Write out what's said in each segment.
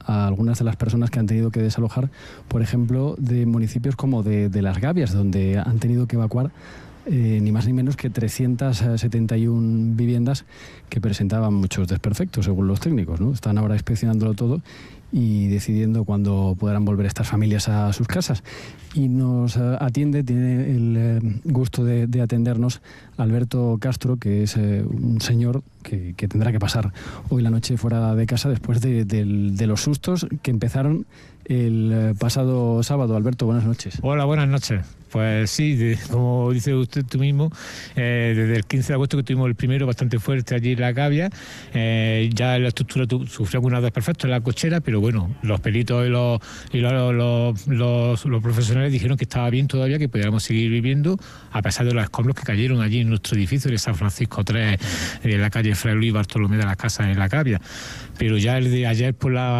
a algunas de las personas que han tenido que desalojar, por ejemplo, de municipios como de Las Gavias, donde han tenido que evacuar ni más ni menos que 371 viviendas que presentaban muchos desperfectos, según los técnicos, ¿no? Están ahora inspeccionándolo todo y decidiendo cuándo podrán volver estas familias a sus casas. Y nos atiende, tiene el gusto de atendernos, Alberto Castro, que es un señor que tendrá que pasar hoy la noche fuera de casa después de los sustos que empezaron el pasado sábado. Alberto, buenas noches. Hola, buenas noches. Pues sí, como dice usted tú mismo, desde el 15 de agosto que tuvimos el primero bastante fuerte allí en La Gavia, ya la estructura sufrió algunos desperfectos en la cochera, pero bueno, los peritos y los profesionales dijeron que estaba bien todavía, que podíamos seguir viviendo, a pesar de los escombros que cayeron allí en nuestro edificio de San Francisco 3, en la calle Fray Luis Bartolomé de las Casas en La Gavia. Pero ya el de ayer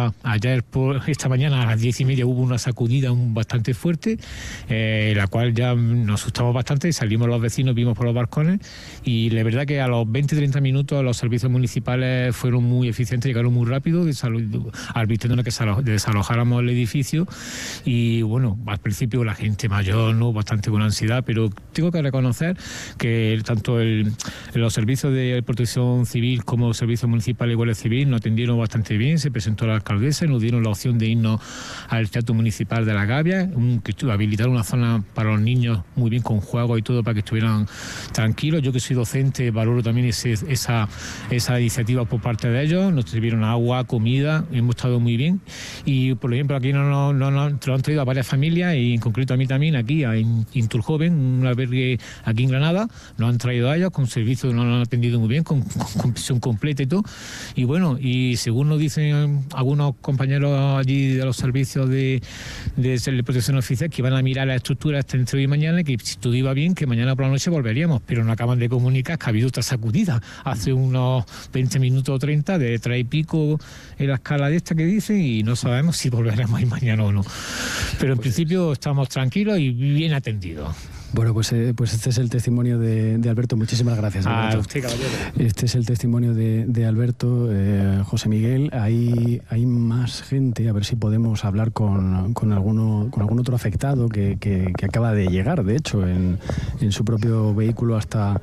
por esta mañana a las 10:30 hubo una sacudida bastante fuerte, la cual ya nos asustamos bastante, salimos los vecinos, vimos por los balcones y la verdad que a los 20-30 minutos los servicios municipales fueron muy eficientes, llegaron muy rápido, advirtiéndonos que desalojáramos el edificio y bueno, al principio la gente mayor, ¿no?, bastante con ansiedad, pero tengo que reconocer que tanto los servicios de protección civil como los servicios municipales de Guardia Civil nos atendieron bastante bien, se presentó la alcaldesa y nos dieron la opción de irnos al Teatro Municipal de La Gavia, que habilitaron una zona para los niños muy bien con juegos y todo para que estuvieran tranquilos. Yo que soy docente valoro también esa iniciativa por parte de ellos, nos sirvieron agua, comida, hemos estado muy bien y por ejemplo aquí nos han traído a varias familias y en concreto a mí también aquí en Inturjoven, un albergue aquí en Granada, nos han traído a ellos con servicio, nos han atendido muy bien con pensión completa y todo y bueno, y según nos dicen algunos compañeros allí de los servicios de protección oficial que van a mirar la estructura entre hoy y mañana, que si todo iba bien, que mañana por la noche volveríamos, pero nos acaban de comunicar que ha habido otra sacudida hace unos 20 minutos o 30 de 3 y pico en la escala de esta que dicen y no sabemos si volveremos ahí mañana o no, pero en principio estamos tranquilos y bien atendidos. Bueno, pues este es el testimonio de Alberto. Muchísimas gracias, Alberto. Usted, caballero. Este es el testimonio de Alberto. José Miguel, hay más gente, a ver si podemos hablar con algún otro afectado que acaba de llegar, de hecho, en su propio vehículo hasta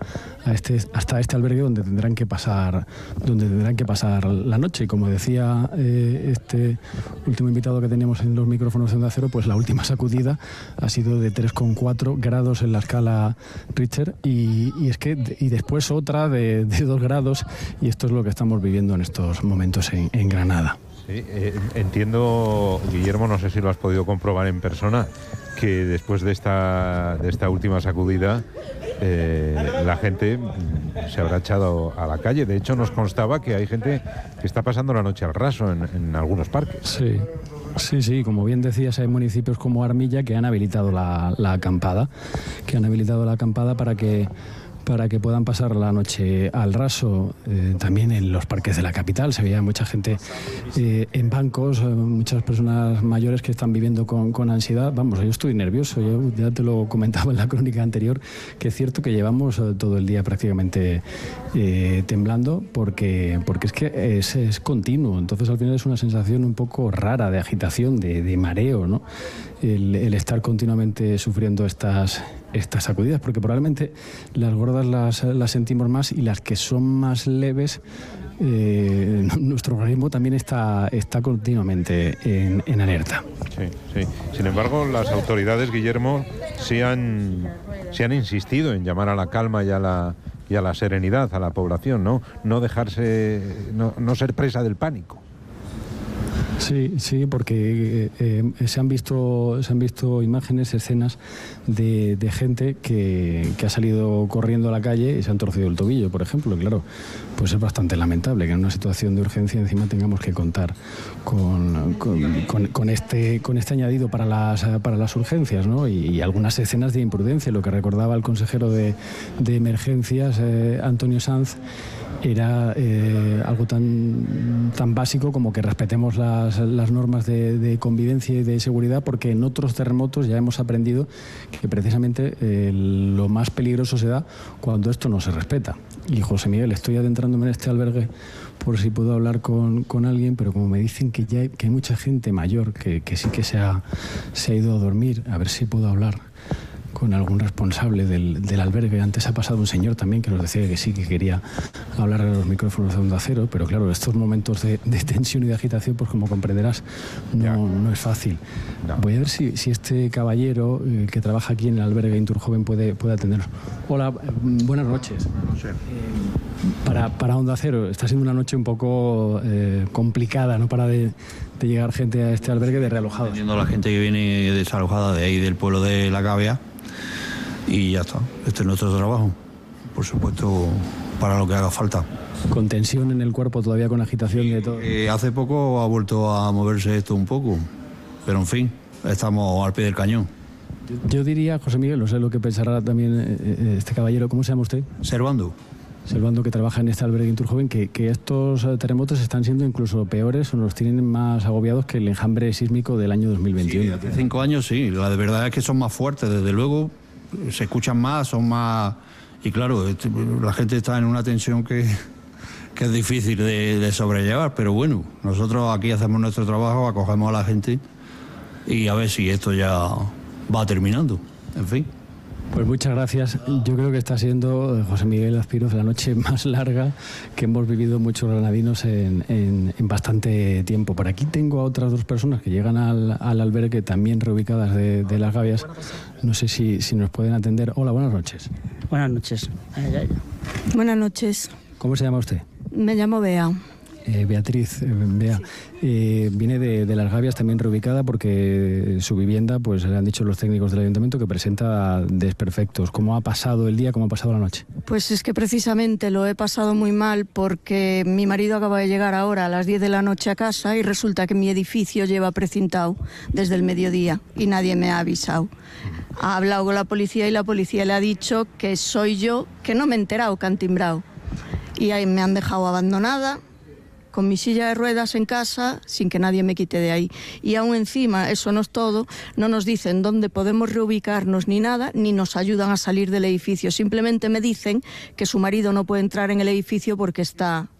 este albergue donde tendrán que pasar la noche. Y como decía este último invitado que teníamos en los micrófonos de Onda Cero, pues la última sacudida ha sido de 3,4 grados en la escala Richter y después otra de 2 grados y esto es lo que estamos viviendo en estos momentos en Granada. Sí, entiendo, Guillermo, no sé si lo has podido comprobar en persona, que después de esta última sacudida la gente se habrá echado a la calle. De hecho, nos constaba que hay gente que está pasando la noche al raso en algunos parques. Sí, como bien decías, hay municipios como Armilla que han habilitado la acampada, para que puedan pasar la noche al raso. También en los parques de la capital se veía mucha gente en bancos, muchas personas mayores que están viviendo con ansiedad. Vamos, yo estoy nervioso, yo ya te lo comentaba en la crónica anterior, que es cierto que llevamos todo el día prácticamente temblando porque es que es continuo, entonces al final es una sensación un poco rara de agitación, de mareo, ¿no? El estar continuamente sufriendo estas sacudidas, porque probablemente las gordas las sentimos más y las que son más leves, nuestro organismo también está continuamente en alerta. Sí. Sin embargo, las autoridades, Guillermo, sí han insistido en llamar a la calma y a la serenidad a la población, no dejarse, no ser presa del pánico. Sí, porque se han visto imágenes, escenas de gente que ha salido corriendo a la calle y se han torcido el tobillo, por ejemplo. Y claro, pues es bastante lamentable que en una situación de urgencia encima tengamos que contar con este añadido para las urgencias, ¿no? Y algunas escenas de imprudencia. Lo que recordaba el consejero de emergencias, Antonio Sanz, era algo tan básico como que respetemos las normas de convivencia y de seguridad, porque en otros terremotos ya hemos aprendido que precisamente lo más peligroso se da cuando esto no se respeta. Y José Miguel, estoy adentrándome en este albergue por si puedo hablar con alguien, pero como me dicen que hay mucha gente mayor que sí que se ha ido a dormir, a ver si puedo hablar con algún responsable del albergue. Antes ha pasado un señor también que nos decía que sí, que quería hablar a los micrófonos de Onda Cero, pero claro, estos momentos de tensión y de agitación, pues como comprenderás, no es fácil. No. Voy a ver si este caballero que trabaja aquí en el albergue Inturjoven puede atendernos. Hola, buenas noches. Para Onda Cero, está siendo una noche un poco complicada, no para de llegar gente a este albergue de realojados. Viendo la gente que viene desalojada de ahí del pueblo de La Gavia. Y ya está, este es nuestro trabajo, por supuesto, para lo que haga falta. ¿Con tensión en el cuerpo, todavía con agitación de todo? Hace poco ha vuelto a moverse esto un poco, pero en fin, estamos al pie del cañón. Yo diría, José Miguel, no sé lo que pensará también este caballero, ¿cómo se llama usted? Servando, que trabaja en este albergue Inturjoven, que estos terremotos están siendo incluso peores o nos tienen más agobiados que el enjambre sísmico del año 2021. Sí, hace 5 años sí, la de verdad es que son más fuertes, desde luego. Se escuchan más, son más... Y claro, la gente está en una tensión que es difícil de sobrellevar, pero bueno, nosotros aquí hacemos nuestro trabajo, acogemos a la gente y a ver si esto ya va terminando, en fin. Pues muchas gracias. Yo creo que está siendo, José Miguel Azpiroz, la noche más larga que hemos vivido muchos granadinos en bastante tiempo. Por aquí tengo a otras 2 personas que llegan al albergue, también reubicadas de Las Gavias. No sé si nos pueden atender. Hola, buenas noches. Buenas noches. Buenas noches. ¿Cómo se llama usted? Me llamo Bea. Beatriz, Bea, viene de Las Gavias, también reubicada porque su vivienda, pues le han dicho los técnicos del ayuntamiento que presenta desperfectos. ¿Cómo ha pasado el día? ¿Cómo ha pasado la noche? Pues es que precisamente lo he pasado muy mal porque mi marido acaba de llegar ahora a las 10 de la noche a casa y resulta que mi edificio lleva precintado desde el mediodía y nadie me ha avisado. Ha hablado con la policía y la policía le ha dicho que soy yo, que no me he enterado, que han timbrado. Y ahí me han dejado abandonada, con mi silla de ruedas en casa, sin que nadie me quite de ahí. Y aún encima, eso no es todo, no nos dicen dónde podemos reubicarnos ni nada, ni nos ayudan a salir del edificio. Simplemente me dicen que su marido no puede entrar en el edificio porque está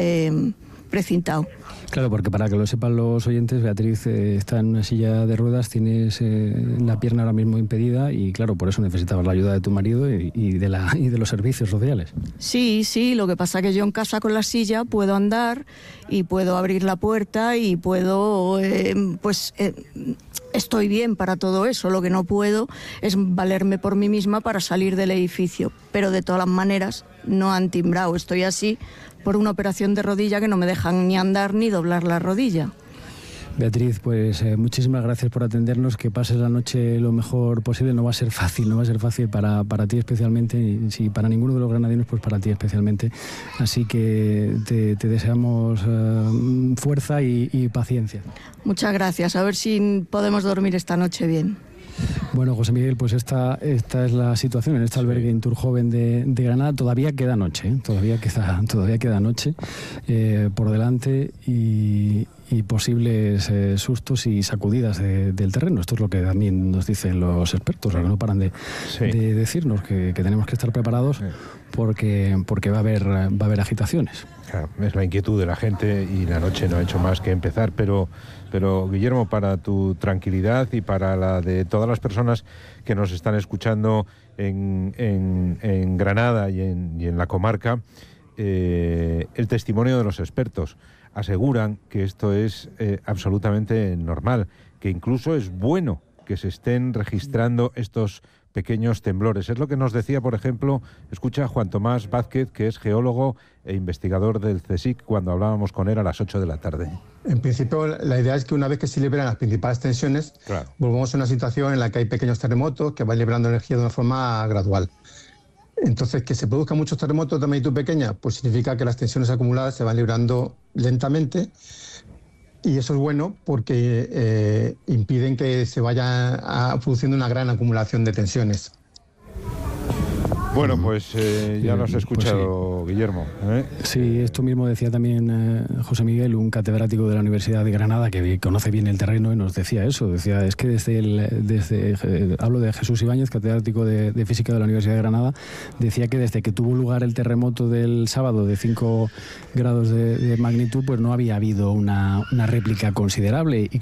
precintado. Claro, porque para que lo sepan los oyentes, Beatriz está en una silla de ruedas, tienes la pierna ahora mismo impedida y claro, por eso necesitabas la ayuda de tu marido y de los servicios sociales. Sí, lo que pasa es que yo en casa con la silla puedo andar y puedo abrir la puerta y puedo, estoy bien para todo eso. Lo que no puedo es valerme por mí misma para salir del edificio, pero de todas las maneras no han timbrado. Estoy así por una operación de rodilla que no me dejan ni andar ni doblar la rodilla. Beatriz, pues muchísimas gracias por atendernos, que pases la noche lo mejor posible. No va a ser fácil para ti especialmente, y si para ninguno de los granadinos, pues para ti especialmente. Así que te deseamos fuerza y paciencia. Muchas gracias, a ver si podemos dormir esta noche bien. Bueno, José Miguel, pues esta es la situación en este albergue Inturjoven de Granada. Todavía queda noche, todavía queda noche por delante y posibles sustos y sacudidas del terreno. Esto es lo que también nos dicen los expertos, que no paran de decirnos que tenemos que estar preparados porque va a haber agitaciones. Claro, es la inquietud de la gente y la noche no ha hecho más que empezar, pero Guillermo, para tu tranquilidad y para la de todas las personas que nos están escuchando en Granada y en la comarca, el testimonio de los expertos aseguran que esto es absolutamente normal, que incluso es bueno que se estén registrando estos pequeños temblores. Es lo que nos decía, por ejemplo, escucha Juan Tomás Vázquez, que es geólogo e investigador del CSIC, cuando hablábamos con él a las 8 de la tarde. En principio, la idea es que una vez que se liberan las principales tensiones, volvamos a una situación en la que hay pequeños terremotos que van liberando energía de una forma gradual. Entonces, que se produzcan muchos terremotos de magnitud pequeña, pues significa que las tensiones acumuladas se van librando lentamente, y eso es bueno porque impiden que se vaya produciendo una gran acumulación de tensiones. Bueno, pues ya lo has escuchado, pues sí. Guillermo. Sí, esto mismo decía también José Miguel, un catedrático de la Universidad de Granada que conoce bien el terreno, y nos decía eso. Decía, es que hablo de Jesús Ibáñez, catedrático de Física de la Universidad de Granada, decía que desde que tuvo lugar el terremoto del sábado de 5 grados de magnitud, pues no había habido una réplica considerable, y